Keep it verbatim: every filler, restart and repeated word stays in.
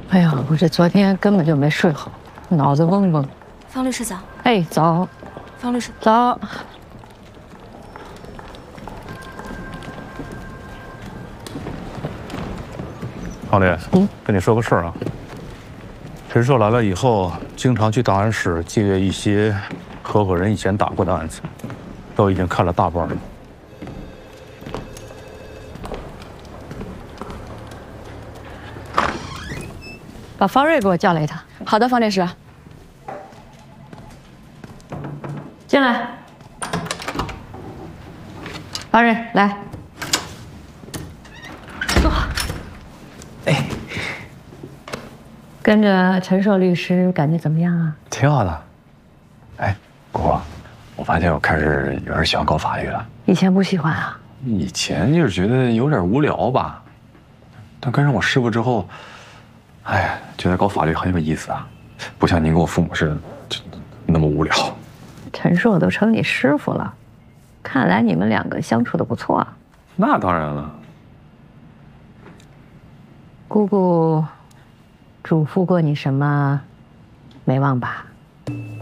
哎呀，我这昨天根本就没睡好，脑子嗡嗡。 方律师早。 哎，早。 方律师早。 郝律， 嗯， 跟你说个事儿啊。陈硕来了以后，经常去档案室借阅一些合伙人以前打过的案子，都已经看了大半了。 把方瑞给我叫来一趟。 好的，方律师。 进来。方瑞，来。坐。哎。跟着陈硕律师，感觉怎么样啊？ 挺好的。哎，果果，我发现我开始有点喜欢搞法律了。 以前不喜欢啊？ 以前就是觉得有点无聊吧，但跟上我师傅之后。 哎呀，觉得搞法律很有意思啊，不像您跟我父母似的，就那么无聊。 陈硕都称你师傅了，看来你们两个相处的不错啊。 那当然了。 姑姑嘱咐过你什么？没忘吧？